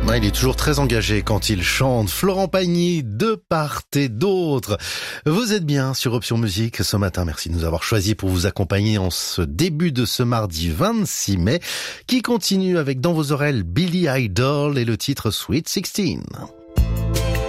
Ouais, il est toujours très engagé quand il chante. Florent Pagny, de part et d'autre. Vous êtes bien sur Option Musique ce matin. Merci de nous avoir choisis pour vous accompagner en ce début de ce mardi 26 mai, qui continue avec dans vos oreilles Billy Idol et le titre Sweet 16.